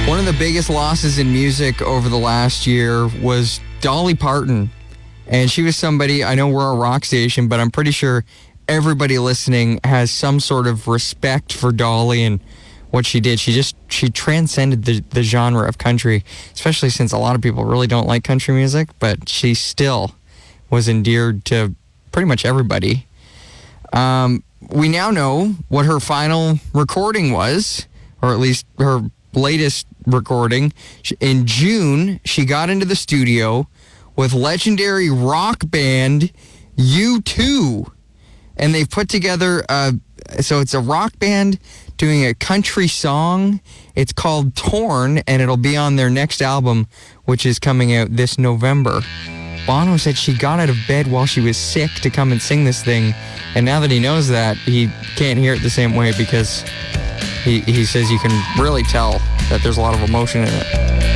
One of the biggest losses in music over the last year was Dolly Parton. And she was somebody, I know we're a rock station, but I'm pretty sure everybody listening has some sort of respect for Dolly and what she did. She transcended the genre of country, especially since a lot of people really don't like country music, but she still was endeared to pretty much everybody. We now know what her final recording was, or at least her latest recording. In June, she got into the studio with legendary rock band U2. And they've put together, so it's a rock band doing a country song. It's called Torn, and it'll be on their next album, which is coming out this November. Bono said she got out of bed while she was sick to come and sing this thing. And now that he knows that, he can't hear it the same way because he says you can really tell that there's a lot of emotion in it.